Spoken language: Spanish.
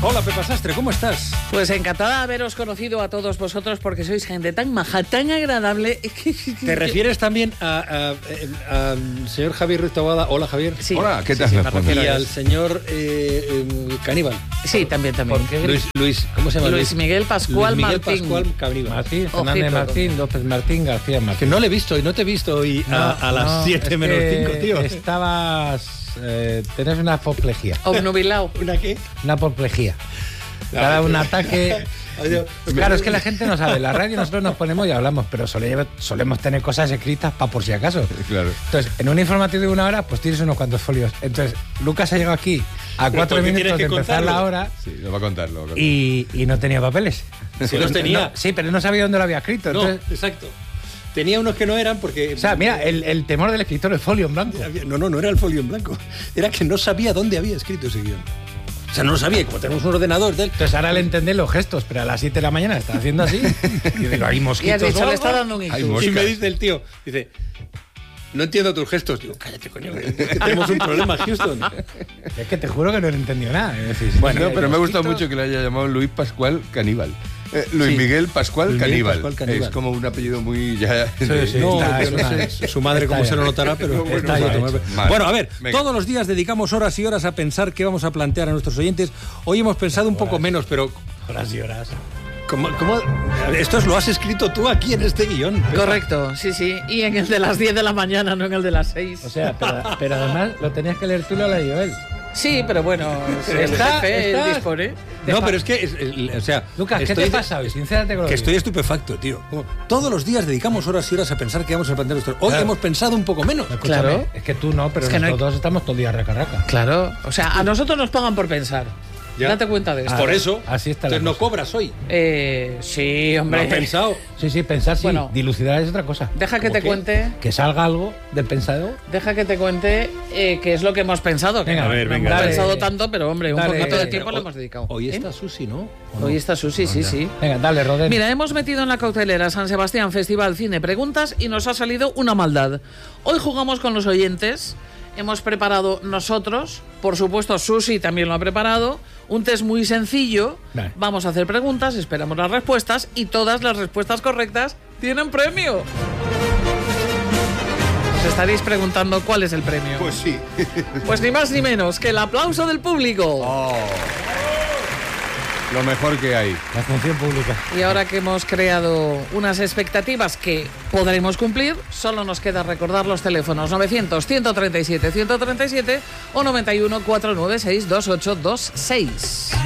Hola, Pepa Sastre, ¿cómo estás? Pues encantada de haberos conocido a todos vosotros porque sois gente tan maja, tan agradable. ¿Te refieres también al señor Javier Ruiz Taboada? Hola, Javier. Sí. Hola, ¿qué tal? Sí, y al señor Caníbal. Sí, también. Luis, ¿cómo se llama? Luis Miguel Pascual Luis Miguel Martín. Pascual Caníbal. Martín, Fernández Ojito. Martín, López Martín, García Martín. Que no le he visto y no te he visto hoy a las 7 menos 5, tío. Estabas... tenés una apoplejía. Obnubilado. ¿Una qué? Una apoplejía. Te ha dado un ataque... Claro, es que la gente no sabe. La radio nosotros nos ponemos y hablamos, pero solemos tener cosas escritas para por si acaso. Claro. Entonces, en un informativo de 1 hora, pues tienes unos cuantos folios. Entonces, Lucas ha llegado aquí a 4 porque minutos tienes de que empezar contarlo. la hora Sí, lo va a contar. y no tenía papeles. Sí los tenía. No, sí, pero no sabía dónde lo había escrito. No, Entonces, exacto. Tenía unos que no eran porque... o sea, mira, el temor del escritor, el folio en blanco. No era el folio en blanco. Era que no sabía dónde había escrito ese guión. O sea, no lo sabía. Y como tenemos un ordenador de él... Entonces ahora le entendés los gestos, pero a las 7 de la mañana está haciendo así. Y digo, hay Y has mosquitos. dicho, o le está algo? dando un Hay ictus. moscas. Y me dice el tío, dice... No entiendo tus gestos. Digo, cállate, coño, que tenemos un problema, Houston. Es que te juro que no he entendido nada. Es decir, Bueno, pero me ha gustado mosquitos. mucho que le haya llamado Luis Pascual Caníbal. Luis Sí. Miguel Pascual Luis Miguel Caníbal. Pascual Caníbal. Es como un apellido muy... Ya, Sí. No, Está- yo no está- sé su madre cómo está se lo ya. notará, pero Bueno, está ya ya. hecho. Vale. Bueno, a ver, Venga. todos los días dedicamos horas y horas a pensar qué vamos a plantear a nuestros oyentes. Hoy hemos pensado un poco menos, pero Horas y horas. ¿cómo? Esto lo has escrito tú aquí en este guión. Pepa. Correcto, sí. Y en el de las 10 de la mañana, no en el de las 6. O sea, pero además lo tenías que leer tú y lo leí yo él. Sí, pero bueno, el Está- jefe está- dispone. No, pero es que, o sea, Lucas, ¿qué te pasa hoy? Sincérate con lo Que que estoy digo. estupefacto, tío. Como todos los días dedicamos horas y horas a pensar qué vamos a plantear nuestros. Hoy Claro. hemos pensado un poco menos. Escúchame, Claro. es que tú no, pero Es que no hay- nosotros dos estamos todo el día raca. Claro, o sea, a nosotros nos pagan por pensar. Ya. Date cuenta de esto. Por eso, así está la entonces no cosa. cobras hoy. Sí, ¿No hombre. has pensado? Sí, pensar sí. Bueno. Dilucidar es otra cosa. Deja que ¿Cómo te qué? cuente. Que salga algo del pensado. Deja que te cuente qué es lo que hemos pensado. Que Venga, no, a ver, no venga, hemos dale. pensado tanto, pero hombre, un Dale. poquito de Pero tiempo le hoy- hemos dedicado. Hoy ¿Eh? está Susi, ¿no? ¿O no? Hoy está Susi, sí. Venga, dale, Roden. Mira, hemos metido en la cautelera San Sebastián Festival Cine Preguntas y nos ha salido una maldad. Hoy jugamos con los oyentes. Hemos preparado nosotros, por supuesto Susi también lo ha preparado, un test muy sencillo. Vale. Vamos a hacer preguntas, esperamos las respuestas y todas las respuestas correctas tienen premio. Os estaréis preguntando cuál es el premio. Pues sí. Pues ni más ni menos que el aplauso del público. Lo mejor que hay. La función pública. Y ahora que hemos creado unas expectativas que podremos cumplir, solo nos queda recordar los teléfonos 900-137-137 o 91-496-2826.